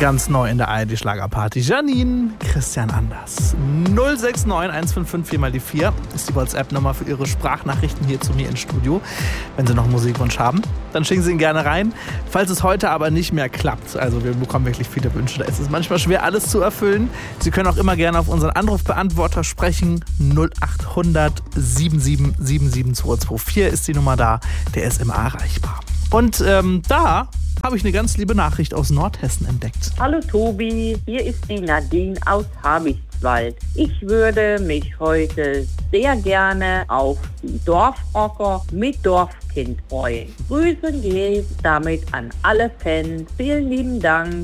Ganz neu in der ARD-Schlagerparty. Janine, Christian Anders. 069 155 4 mal die 4 ist die WhatsApp-Nummer für Ihre Sprachnachrichten hier zu mir ins Studio. Wenn Sie noch einen Musikwunsch haben, dann schicken Sie ihn gerne rein. Falls es heute aber nicht mehr klappt, also wir bekommen wirklich viele Wünsche, da ist es manchmal schwer, alles zu erfüllen. Sie können auch immer gerne auf unseren Anrufbeantworter sprechen. 0800 77 77 224 ist die Nummer da. Der ist immer erreichbar. Und da habe ich eine ganz liebe Nachricht aus Nordhessen entdeckt. Hallo Tobi, hier ist die Nadine aus Habichtswald. Ich würde mich heute sehr gerne auf die Dorfrocker mit Dorfkind freuen. Grüße geht damit an alle Fans. Vielen lieben Dank.